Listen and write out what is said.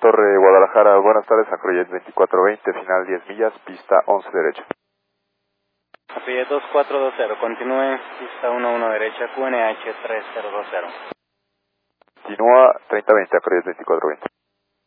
Torre Guadalajara, buenas tardes, Acrojet 2420, final 10 millas, pista 11 derecha. Acrojet 2420, continúe, pista 11 derecha, QNH 3020. Continúa 3020, Acrojet 2420.